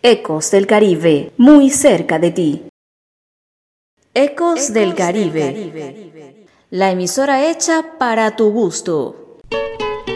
Ecos del Caribe, muy cerca de ti. Ecos del Caribe, la emisora hecha para tu gusto.